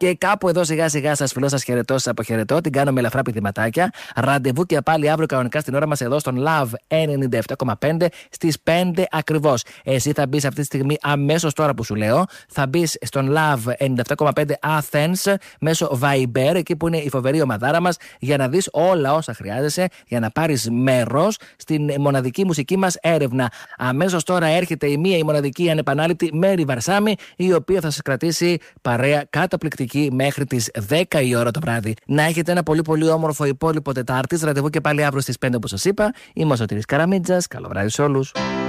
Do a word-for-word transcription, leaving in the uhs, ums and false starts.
Και κάπου εδώ σιγά σιγά σας φιλώ, σας χαιρετώ, σας αποχαιρετώ. Την κάνω με ελαφρά πηδηματάκια. Ραντεβού και πάλι αύριο κανονικά στην ώρα μας εδώ στον Love ενενήντα επτά κόμμα πέντε στις πέντε ακριβώς. Εσύ θα μπεις αυτή τη στιγμή αμέσως τώρα που σου λέω. Θα μπεις στον Love ενενήντα επτά κόμμα πέντε Athens μέσω Viber, εκεί που είναι η φοβερή ομαδάρα μας, για να δεις όλα όσα χρειάζεσαι για να πάρεις μέρος στην μοναδική μουσική μας έρευνα. Αμέσως τώρα έρχεται η μία, η μοναδική ανεπανάληπτη Μέρη Βαρσάμι, η οποία θα σας κρατήσει παρέα καταπληκτική μέχρι τις δέκα η ώρα το βράδυ. Να έχετε ένα πολύ πολύ όμορφο υπόλοιπο Τετάρτης. Ραντεβού και πάλι αύριο στις πέντε όπως σας είπα. Είμαι ο Σωτήρης Καραμίτζας. Καλό βράδυ σε όλους.